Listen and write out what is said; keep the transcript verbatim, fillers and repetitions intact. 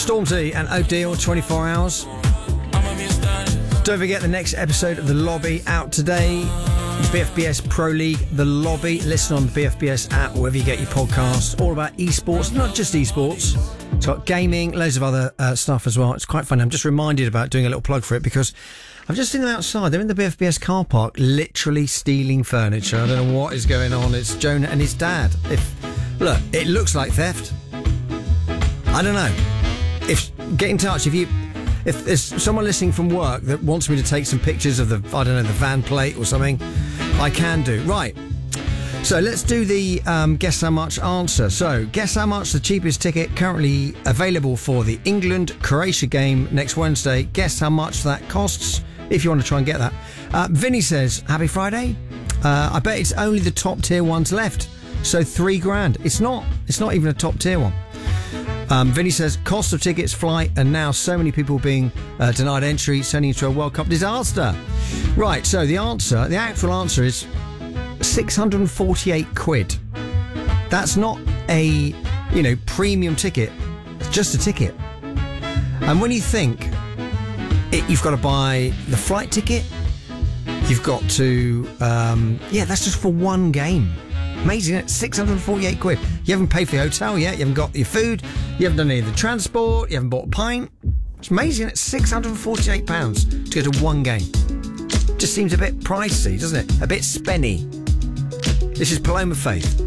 Stormzy and O'Deal, twenty-four hours. Don't forget the next episode of The Lobby out today. B F B S Pro League, The Lobby. Listen on the B F B S app, wherever you get your podcasts. All about esports, not just esports. It's got gaming, loads of other uh, stuff as well. It's quite fun. I'm just reminded about doing a little plug for it because I've just seen them outside. They're in the B F B S car park, literally stealing furniture. I don't know what is going on. It's Jonah and his dad. If look, it looks like theft. I don't know. If get in touch if you. If there's someone listening from work that wants me to take some pictures of the, I don't know, the van plate or something, I can do. Right. So let's do the um, guess how much answer. So guess how much the cheapest ticket currently available for the England-Croatia game next Wednesday. Guess how much that costs if you want to try and get that. Uh, Vinny says, happy Friday. Uh, I bet it's only the top tier ones left. So three grand. It's not. It's not even a top tier one. Um, Vinny says, cost of tickets, flight, and now so many people being uh, denied entry, turning into a World Cup disaster. Right, so the answer, the actual answer is six hundred forty-eight quid. That's not a, you know, premium ticket. It's just a ticket. And when you think it, you've got to buy the flight ticket, you've got to, um, yeah, that's just for one game. Amazing, isn't it? six hundred forty-eight quid. You haven't paid for your hotel yet. You haven't got your food. You haven't done any of the transport. You haven't bought a pint. It's amazing. It's six hundred forty-eight pounds to go to one game. Just seems a bit pricey, doesn't it? A bit spenny. This is Paloma Faith.